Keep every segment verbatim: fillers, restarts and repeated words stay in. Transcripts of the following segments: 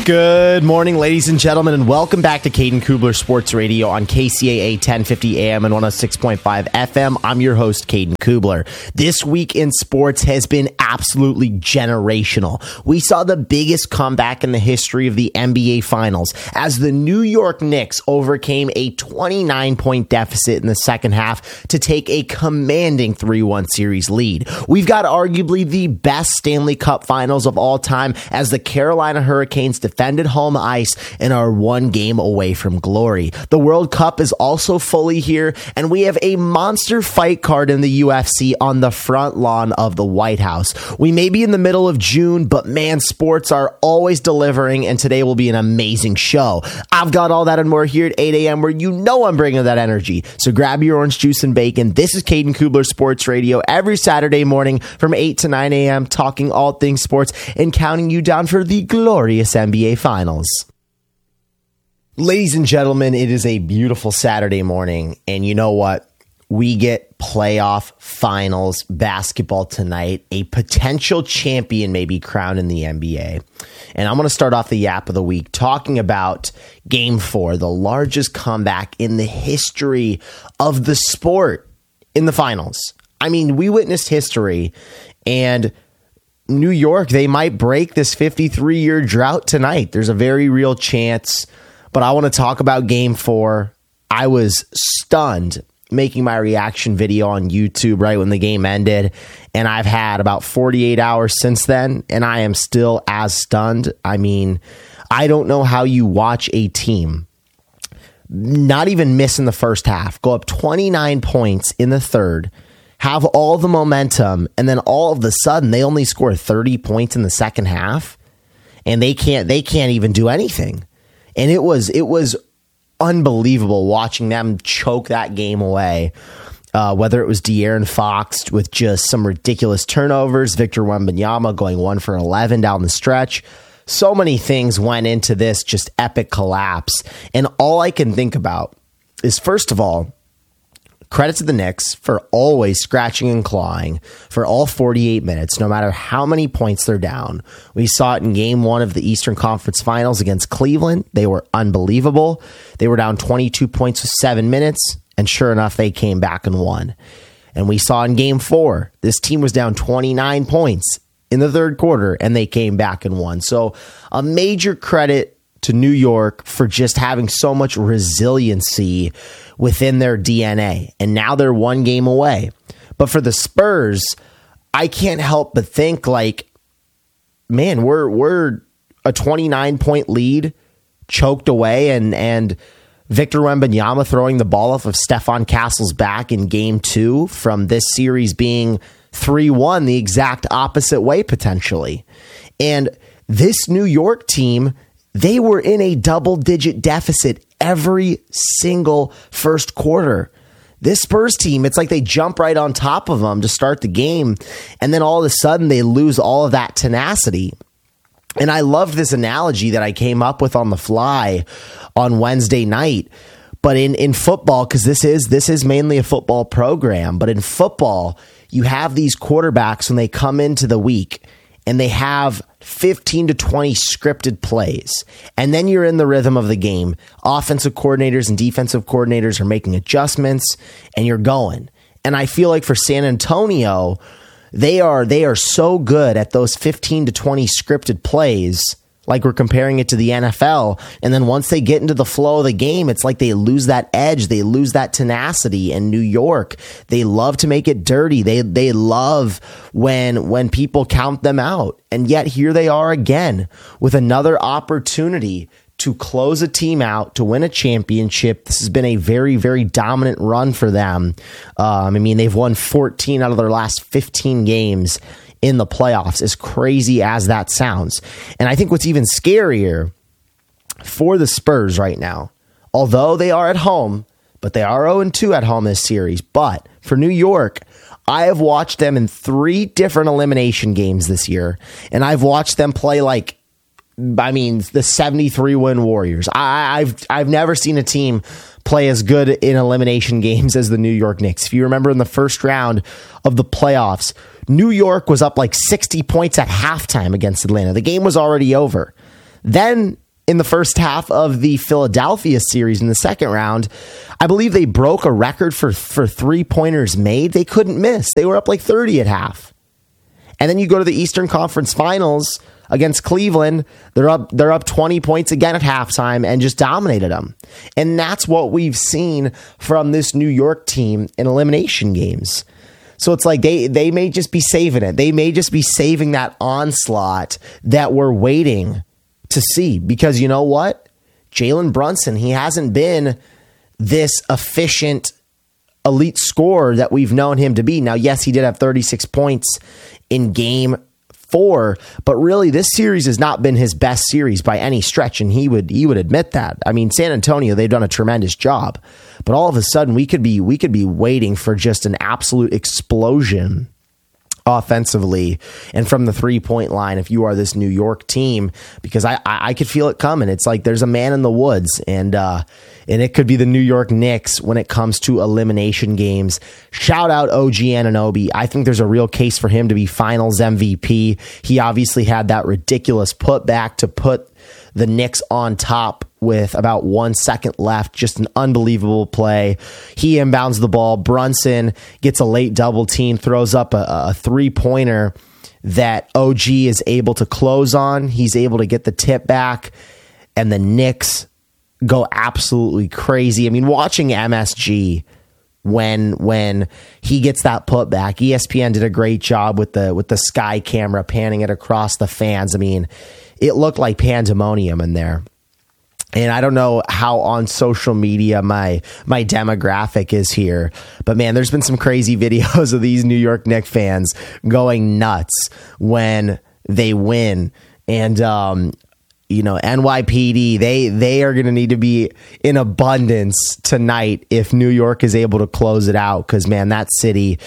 Good morning, ladies and gentlemen, and welcome back to Caden Kubler Sports Radio on K C A A ten fifty A M and one oh six point five F M. I'm your host, Caden Kubler. This week in sports has been absolutely generational. We saw the biggest comeback in the history of the N B A Finals as the New York Knicks overcame a twenty-nine point deficit in the second half to take a commanding three one series lead. We've got arguably the best Stanley Cup Finals of all time as the Carolina Hurricanes defended home ice and are one game away from glory. The World Cup is also fully here, and we have a monster fight card in the U F C on the front lawn of the White House. We may be in the middle of June, but man, sports are always delivering, and today will be an amazing show. I've got all that and more here at eight A M where you know I'm bringing that energy. So grab your orange juice and bacon. This is Caden Kubler Sports Radio every Saturday morning from eight to nine A M, talking all things sports and counting you down for the glorious N B A Finals. Ladies and gentlemen, it is a beautiful Saturday morning, and you know what? We get playoff finals basketball tonight. A potential champion may be crowned in the N B A. And I'm going to start off the Yap of the Week talking about Game four, the largest comeback in the history of the sport in the finals. I mean, we witnessed history, and New York, they might break this fifty-three-year drought tonight. There's a very real chance, but I want to talk about Game four. I was stunned making my reaction video on YouTube right when the game ended, and I've had about forty-eight hours since then, and I am still as stunned. I mean, I don't know how you watch a team not even miss in the first half, go up twenty-nine points in the third, have all the momentum, and then all of a sudden they only score thirty points in the second half, and they can't they can't even do anything. And it was it was unbelievable watching them choke that game away. Uh, whether it was De'Aaron Fox with just some ridiculous turnovers, Victor Wembanyama going one for eleven down the stretch. So many things went into this just epic collapse. And all I can think about is, first of all, credit to the Knicks for always scratching and clawing for all forty-eight minutes, no matter how many points they're down. We saw it in game one of the Eastern Conference Finals against Cleveland. They were unbelievable. They were down twenty-two points with seven minutes, and sure enough, they came back and won. And we saw in game four, this team was down twenty-nine points in the third quarter, and they came back and won. So a major credit to New York for just having so much resiliency within their D N A. And now they're one game away. But for the Spurs, I can't help but think, like, man, we're we're a twenty-nine point lead choked away, and and Victor Wembanyama throwing the ball off of Stephon Castle's back in game two from this series being three one, the exact opposite way potentially. And this New York team, they were in a double-digit deficit every single first quarter. This Spurs team, it's like they jump right on top of them to start the game, and then all of a sudden they lose all of that tenacity. And I love this analogy that I came up with on the fly on Wednesday night. But in, in football, because this is this is mainly a football program, but in football, you have these quarterbacks when they come into the week and they have fifteen to twenty scripted plays. And then you're in the rhythm of the game. Offensive coordinators and defensive coordinators are making adjustments, and you're going. And I feel like for San Antonio, they are they are so good at those fifteen to twenty scripted plays, like we're comparing it to the N F L. And then once they get into the flow of the game, it's like they lose that edge. They lose that tenacity. And New York, they love to make it dirty. They they love when when people count them out. And yet here they are again with another opportunity to close a team out, to win a championship. This has been a very, very dominant run for them. Um, I mean, they've won fourteen out of their last fifteen games in the playoffs, as crazy as that sounds. And I think what's even scarier for the Spurs right now, although they are at home, but they are oh and two at home this series. But for New York, I have watched them in three different elimination games this year, and I've watched them play like, I mean, the seventy-three win Warriors. I, I've I've never seen a team play as good in elimination games as the New York Knicks. If you remember in the first round of the playoffs, New York was up like sixty points at halftime against Atlanta. The game was already over. Then in the first half of the Philadelphia series in the second round, I believe they broke a record for, for three-pointers made. They couldn't miss. They were up like thirty at half. And then you go to the Eastern Conference Finals against Cleveland. They're up they're up twenty points again at halftime and just dominated them. And that's what we've seen from this New York team in elimination games. So it's like they, they may just be saving it. They may just be saving that onslaught that we're waiting to see. Because you know what? Jalen Brunson, he hasn't been this efficient elite scorer that we've known him to be. Now, yes, he did have thirty-six points in game four, but really this series has not been his best series by any stretch, and he would he would admit that. I mean, San Antonio, they've done a tremendous job, but all of a sudden we could be we could be waiting for just an absolute explosion offensively and from the three-point line if you are this New York team, because I, I, I could feel it coming. It's like there's a man in the woods, and uh, and it could be the New York Knicks when it comes to elimination games. Shout out O G Anunoby. I think there's a real case for him to be finals M V P. He obviously had that ridiculous putback to put the Knicks on top with about one second left. Just an unbelievable play. He inbounds the ball. Brunson gets a late double team, throws up a, a three-pointer that O G is able to close on. He's able to get the tip back, and the Knicks go absolutely crazy. I mean, watching M S G when when he gets that putback, E S P N did a great job with the with the sky camera panning it across the fans. I mean, it looked like pandemonium in there. And I don't know how on social media my my demographic is here, but man, there's been some crazy videos of these New York Knicks fans going nuts when they win. And um, you know, N Y P D, they they are going to need to be in abundance tonight if New York is able to close it out. Because man, that city,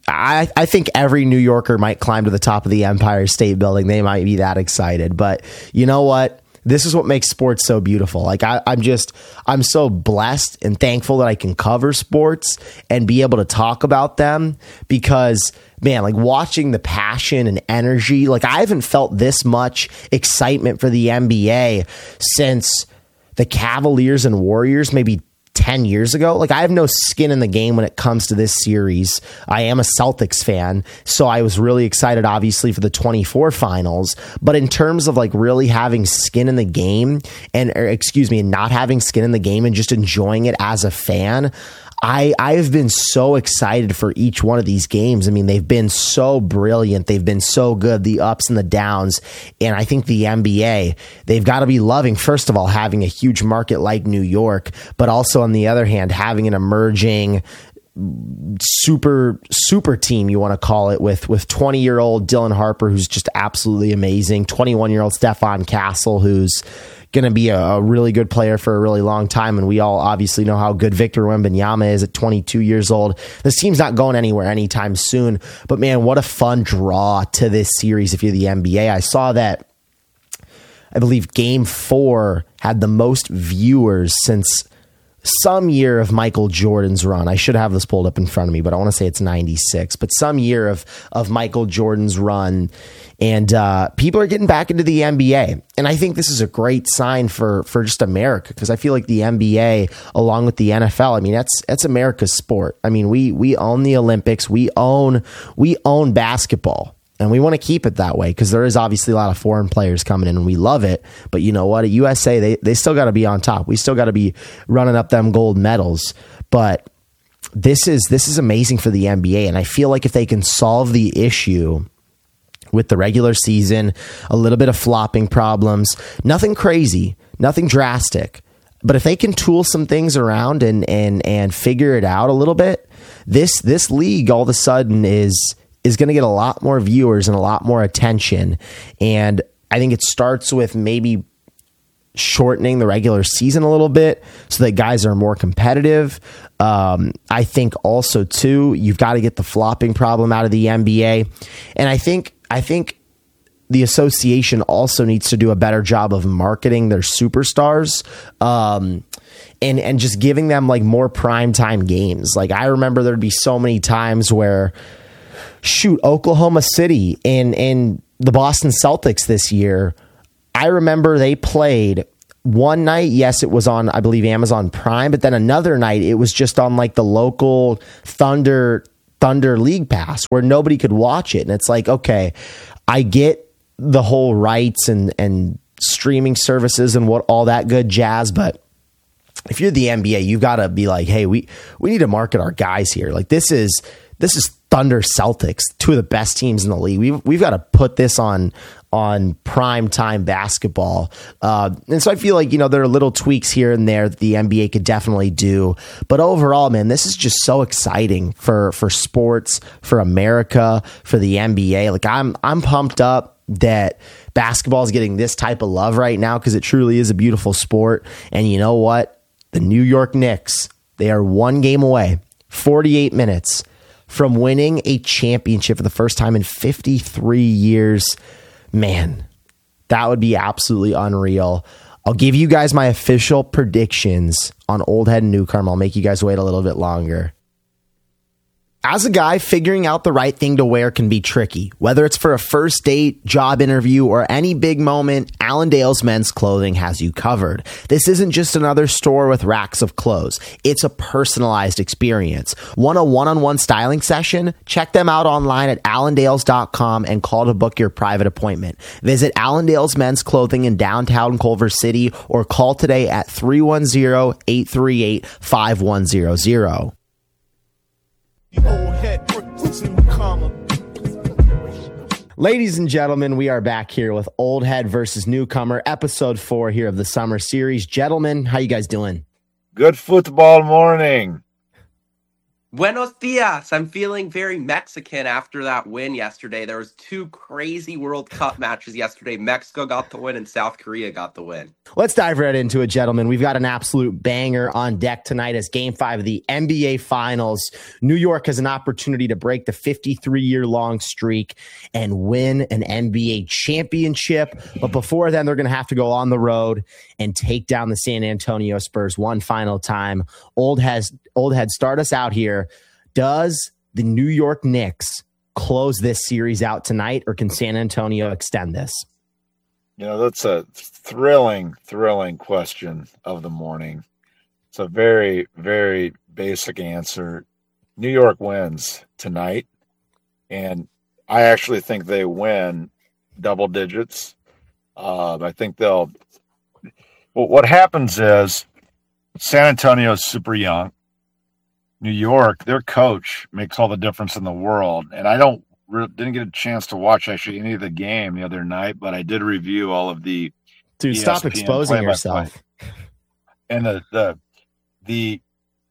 I I think every New Yorker might climb to the top of the Empire State Building. They might be that excited. But you know what? This is what makes sports so beautiful. Like I, I'm just, I'm so blessed and thankful that I can cover sports and be able to talk about them, because man, like watching the passion and energy, like I haven't felt this much excitement for the N B A since the Cavaliers and Warriors, maybe ten years ago. Like I have no skin in the game when it comes to this series. I am a Celtics fan, so I was really excited obviously for the twenty-four finals, but in terms of like really having skin in the game and or, excuse me, not having skin in the game and just enjoying it as a fan, I, I have been so excited for each one of these games. I mean, they've been so brilliant. They've been so good, the ups and the downs. And I think the N B A, they've got to be loving, first of all, having a huge market like New York, but also on the other hand, having an emerging super, super team, you want to call it, with with twenty-year-old Dylan Harper, who's just absolutely amazing, twenty-one-year-old Stephon Castle, who's going to be a, a really good player for a really long time. And we all obviously know how good Victor Wembanyama is at twenty-two years old. This team's not going anywhere anytime soon. But man, what a fun draw to this series if you're the N B A. I saw that, I believe game four had the most viewers since some year of Michael Jordan's run. I should have this pulled up in front of me, but I want to say it's ninety-six, but some year of, of Michael Jordan's run. And uh, people are getting back into the N B A. And I think this is a great sign for, for just America, because I feel like the N B A, along with the N F L, I mean, that's that's America's sport. I mean, we we own the Olympics. We own we own basketball. And we want to keep it that way, because there is obviously a lot of foreign players coming in and we love it. But you know what? At U S A, they, they still got to be on top. We still got to be running up them gold medals. But this is this is amazing for the N B A. And I feel like if they can solve the issue with the regular season, a little bit of flopping problems, nothing crazy, nothing drastic. But if they can tool some things around and and and figure it out a little bit, this this league all of a sudden is is going to get a lot more viewers and a lot more attention. And I think it starts with maybe shortening the regular season a little bit so that guys are more competitive. Um, I think also too, you've got to get the flopping problem out of the N B A. And I think, I think the association also needs to do a better job of marketing their superstars. Um, and, and just giving them like more primetime games. Like I remember there'd be so many times where, shoot, Oklahoma City and, and the Boston Celtics this year I remember they played one night. Yes, it was on, I believe, Amazon Prime, but then another night it was just on like the local Thunder Thunder League Pass where nobody could watch it. And it's like, okay, I get the whole rights and and streaming services and what all that good jazz, but if you're the N B A, you've got to be like, hey, we we need to market our guys here. Like this is this is Thunder Celtics, two of the best teams in the league. We've we've got to put this on on prime time basketball. Uh, and so I feel like, you know, there are little tweaks here and there that the N B A could definitely do. But overall, man, this is just so exciting for for sports, for America, for the N B A. Like I'm I'm pumped up that basketball is getting this type of love right now because it truly is a beautiful sport. And you know what? The New York Knicks, they are one game away, forty-eight minutes from winning a championship for the first time in fifty-three years. Man, that would be absolutely unreal. I'll give you guys my official predictions on Old Head and Newcomer. I'll make you guys wait a little bit longer. As a guy, figuring out the right thing to wear can be tricky. Whether it's for a first date, job interview, or any big moment, Allendale's Men's Clothing has you covered. This isn't just another store with racks of clothes. It's a personalized experience. Want a one-on-one styling session? Check them out online at allendales dot com and call to book your private appointment. Visit Allendale's Men's Clothing in downtown Culver City or call today at three one zero, eight three eight, five one zero zero. Ladies and gentlemen, we are back here with Old Head versus Newcomer, episode four here of the summer series. Gentlemen, how you guys doing? Good football morning. Buenos dias. I'm feeling very Mexican after that win yesterday. There was two crazy World Cup matches yesterday. Mexico got the win and South Korea got the win. Let's dive right into it, gentlemen. We've got an absolute banger on deck tonight as game five of the N B A Finals. New York has an opportunity to break the fifty-three-year-long streak and win an N B A championship. But before then, they're going to have to go on the road and take down the San Antonio Spurs one final time. Old has Old Head, start us out here. Does the New York Knicks close this series out tonight, or can San Antonio extend this? You know, that's a thrilling, thrilling question of the morning. It's a very, very basic answer. New York wins tonight, and I actually think they win double digits. Uh, I think they'll well, – what happens is San Antonio is super young. New York, their coach makes all the difference in the world. And I don't didn't get a chance to watch actually any of the game the other night, but I did review all of the Dude, E S P N stop exposing yourself. And the the the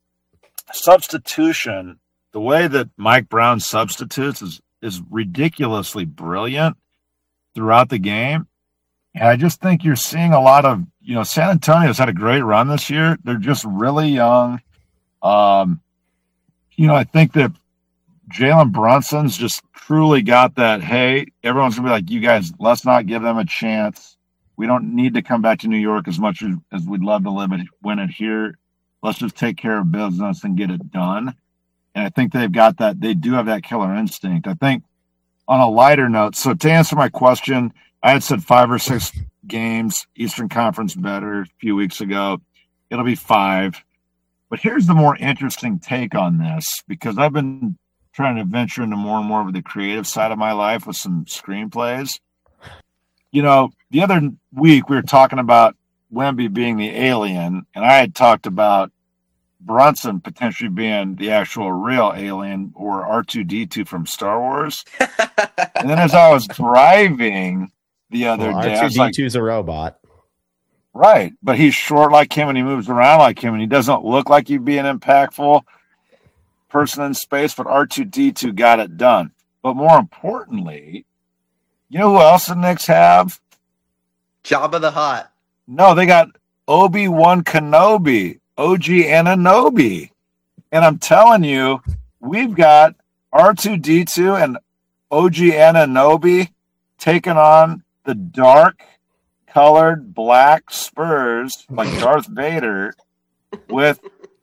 substitution, the way that Mike Brown substitutes is is ridiculously brilliant throughout the game. And I just think you're seeing a lot of, you know, San Antonio's had a great run this year. They're just really young. Um, you know, I think that Jalen Brunson's just truly got that, hey, everyone's going to be like, you guys, let's not give them a chance. We don't need to come back to New York as much as, as we'd love to live it, win it here. Let's just take care of business and get it done. And I think they've got that. They do have that killer instinct. I think on a lighter note, so to answer my question, I had said five or six games, Eastern Conference better a few weeks ago. It'll be five. But here's the more interesting take on this, because I've been trying to venture into more and more of the creative side of my life with some screenplays. You know, the other week we were talking about Wemby being the alien, and I had talked about Brunson potentially being the actual real alien, or R two D two from Star Wars. And then as I was driving the other well, day, R two D two is like, a robot. Right, but he's short like him and he moves around like him and he doesn't look like he'd be an impactful person in space, but R two D two got it done. But more importantly, you know who else the Knicks have? Jabba the Hutt. No, they got Obi-Wan Kenobi, O G Anunoby. And I'm telling you, we've got R two D two and O G Anunoby taking on the dark colored black Spurs like Darth Vader with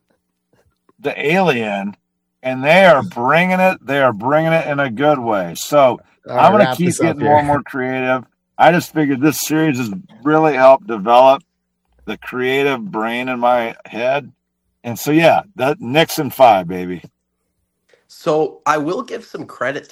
the alien, and they are bringing it. They are bringing it in a good way. So All I'm right, going to keep getting more and more creative. I just figured this series has really helped develop the creative brain in my head. And so, yeah, that Knicks in five, baby. So I will give some credit